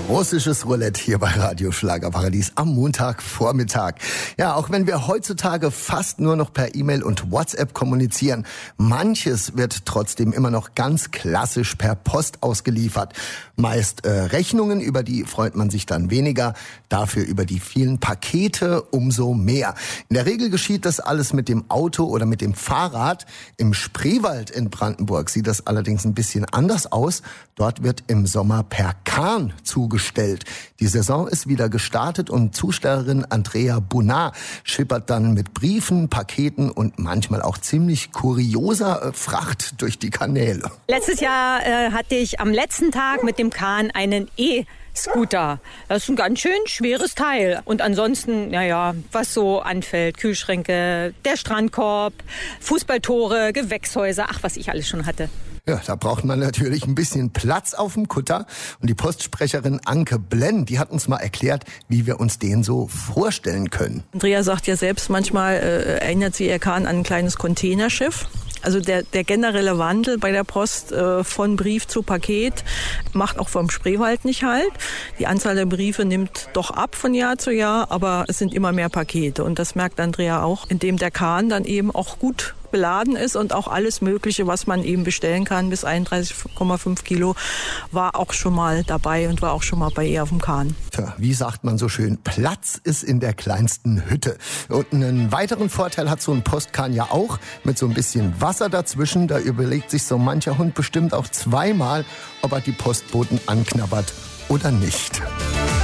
Russisches Roulette hier bei Radio Schlagerparadies am Montagvormittag. Ja, auch wenn wir heutzutage fast nur noch per E-Mail und WhatsApp kommunizieren, manches wird trotzdem immer noch ganz klassisch per Post ausgeliefert. Meist Rechnungen, über die freut man sich dann weniger, dafür über die vielen Pakete umso mehr. In der Regel geschieht das alles mit dem Auto oder mit dem Fahrrad. Im Spreewald in Brandenburg sieht das allerdings ein bisschen anders aus. Dort wird im Sommer per Kahn zugestellt. Die Saison ist wieder gestartet und Zustellerin Andrea Bunat schippert dann mit Briefen, Paketen und manchmal auch ziemlich kurioser Fracht durch die Kanäle. Letztes Jahr hatte ich am letzten Tag mit dem Kahn einen E-Scooter. Das ist ein ganz schön schweres Teil. Und ansonsten, was so anfällt, Kühlschränke, der Strandkorb, Fußballtore, Gewächshäuser, was ich alles schon hatte. Ja, da braucht man natürlich ein bisschen Platz auf dem Kutter. Und die Postsprecherin Anke Blenn, die hat uns mal erklärt, wie wir uns den so vorstellen können. Andrea sagt ja selbst, manchmal erinnert sie ihr Kahn an ein kleines Containerschiff. Also der generelle Wandel bei der Post von Brief zu Paket macht auch vom Spreewald nicht halt. Die Anzahl der Briefe nimmt doch ab von Jahr zu Jahr, aber es sind immer mehr Pakete. Und das merkt Andrea auch, indem der Kahn dann eben auch gut beladen ist und auch alles Mögliche, was man eben bestellen kann, bis 31,5 Kilo, war auch schon mal dabei und war auch schon mal bei ihr auf dem Kahn. Tja, wie sagt man so schön, Platz ist in der kleinsten Hütte. Und einen weiteren Vorteil hat so ein Postkahn ja auch, mit so ein bisschen Wasser dazwischen. Da überlegt sich so mancher Hund bestimmt auch zweimal, ob er die Postboten anknabbert oder nicht.